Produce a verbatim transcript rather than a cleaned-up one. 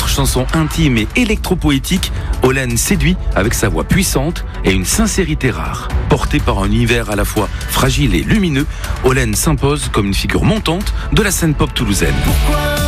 leur chanson intime et électro-poétique, Hollen séduit avec sa voix puissante et une sincérité rare. Portée par un univers à la fois fragile et lumineux, Hollen s'impose comme une figure montante de la scène pop toulousaine.